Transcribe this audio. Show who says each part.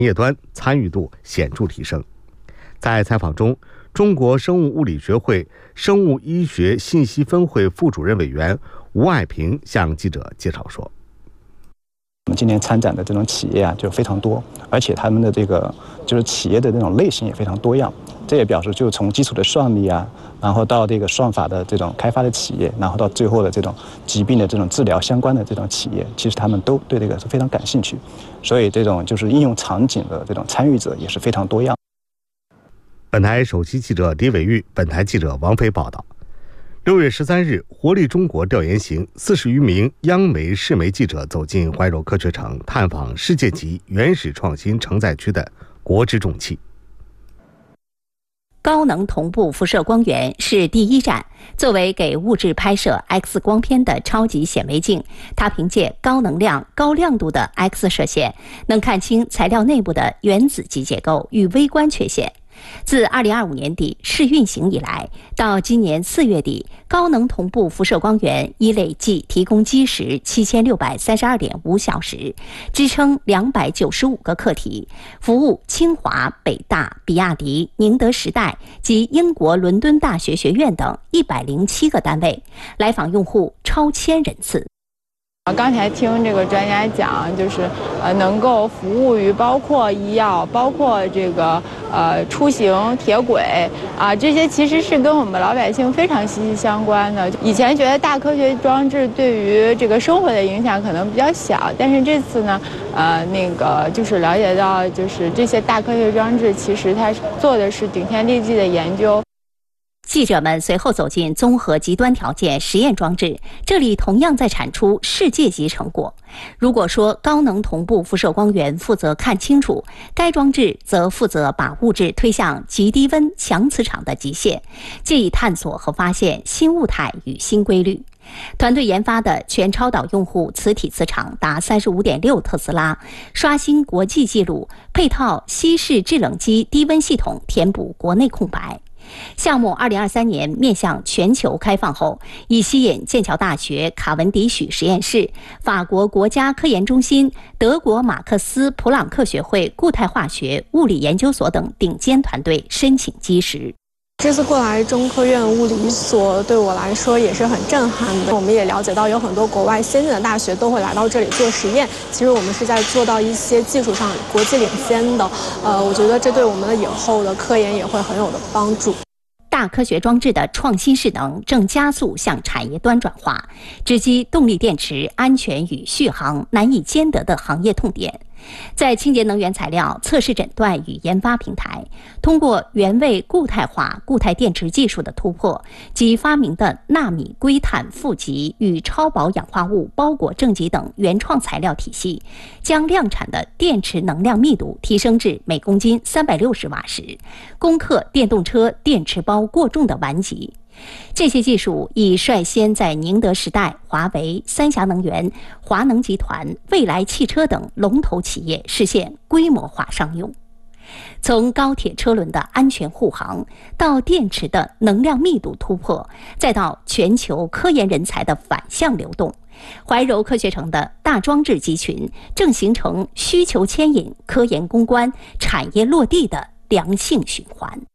Speaker 1: 业端参与度显著提升。在采访中，中国生物物理学会生物医学信息分会副主任委员吴爱平向记者介绍说，
Speaker 2: 我们今年参展的这种企业就非常多，而且他们的这个就是企业的这种类型也非常多样。这也表示，就从基础的算力然后到这个算法的这种开发的企业，然后到最后的这种疾病的这种治疗相关的这种企业，其实他们都对这个是非常感兴趣。所以这种就是应用场景的这种参与者也是非常多样。
Speaker 1: 本台首席记者李伟玉，本台记者王飞报道。6月13日，活力中国调研行40余名央媒、市媒记者走进怀柔科学城，探访世界级原始创新承载区的国之重器。
Speaker 3: 高能同步辐射光源是第一站，作为给物质拍摄 X 光片的超级显微镜，它凭借高能量、高亮度的 X 射线，能看清材料内部的原子级结构与微观缺陷。自2025年底试运行以来，到今年4月底，高能同步辐射光源已累计提供基时7632.5小时，支撑295个课题，服务清华、北大、比亚迪、宁德时代及英国伦敦大学学院等107个单位，来访用户超1000人次。
Speaker 4: 刚才听这个专家讲，就是能够服务于包括医药、包括这个出行、铁轨这些其实是跟我们老百姓非常息息相关的。以前觉得大科学装置对于这个生活的影响可能比较小，但是这次呢，就是了解到，就是这些大科学装置其实它做的是顶天立地的研究。
Speaker 3: 记者们随后走进综合极端条件实验装置，这里同样在产出世界级成果。如果说高能同步辐射光源负责看清楚，该装置则负责把物质推向极低温强磁场的极限，借以探索和发现新物态与新规律。团队研发的全超导用户磁体磁场达35.6特斯拉，刷新国际纪录，配套西式制冷机低温系统填补国内空白。项目2023年面向全球开放后，已吸引剑桥大学卡文迪许实验室、法国国家科研中心、德国马克思普朗克学会固态化学物理研究所等顶尖团队申请基石。
Speaker 5: 这次过来中科院物理所对我来说也是很震撼的。我们也了解到有很多国外先进的大学都会来到这里做实验，其实我们是在做到一些技术上国际领先的。我觉得这对我们的以后的科研也会很有的帮助。
Speaker 3: 大科学装置的创新势能正加速向产业端转化，直击动力电池安全与续航难以兼得的行业痛点。在清洁能源材料测试诊断与研发平台，通过原位固态化固态电池技术的突破及发明的纳米硅碳负极与超薄氧化物包裹正极等原创材料体系，将量产的电池能量密度提升至每公斤360瓦时，攻克电动车电池包过重的顽疾。这些技术已率先在宁德时代、华为、三峡能源、华能集团、蔚来汽车等龙头企业实现规模化商用。从高铁车轮的安全护航，到电池的能量密度突破，再到全球科研人才的反向流动，怀柔科学城的大装置集群正形成需求牵引、科研攻关、产业落地的良性循环。